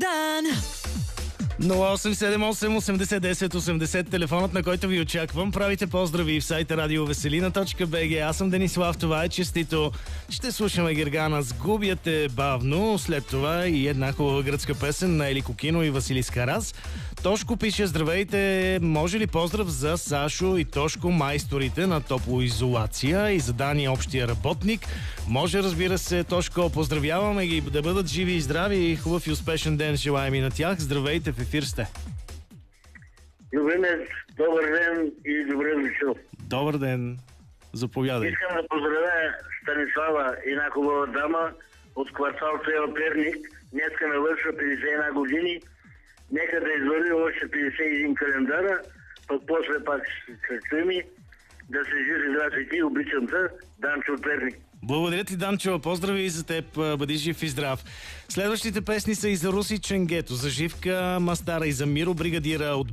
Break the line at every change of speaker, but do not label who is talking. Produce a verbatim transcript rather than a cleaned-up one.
Богдан.
нула осем седем осем осемдесет десет осемдесет, телефонът, на който ви очаквам. Правите поздрави в сайта радио веселина точка би джи. Аз съм Денислав, това е честито. Ще слушаме Гергана "Сгубяте бавно", след това и една хубава гръцка песен на Ели Кокино и Василис Карас. Тошко пише: здравейте, може ли поздрав за Сашо и Тошко, майсторите на топлоизолация, и за Дани, общия работник? Може, разбира се, Тошко, поздравяваме ги, да бъдат живи и здрави. Хубав и успешен ден желаем и на тях. Здравейте, в ефир сте.
Любимец, добър ден и добре дошъл.
Добър ден, заповядай.
Искам да поздравя Станислава, една хубава дама от квартал Цева, Перник. Днеска навършва петдесет и една години. Нека да извърви още петдесет и един календара, пък после пак се чуеми. Да се жири, здравей ти, обичам те, Данчо от Перник.
Благодаря ти, Данчо. Поздрави и за теб. Бъди жив и здрав. Следващите песни са и за Руси Ченгето, за Живка Мастара и за Миро Бригадира от